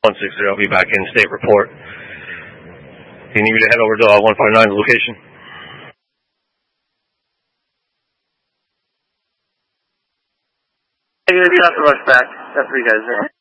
160, I'll be back in state report. You need me to head over to 159's location? You have to rush back. That's where you guys are.